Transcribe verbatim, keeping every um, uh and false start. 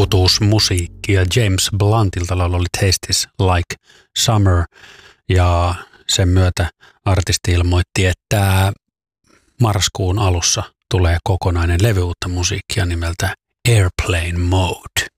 uutuusmusiikkia James Bluntilta. Laulu oli Tastes Like Summer ja sen myötä artisti ilmoitti, että marraskuun alussa tulee kokonainen levy uutta musiikkia nimeltä Airplane Mode.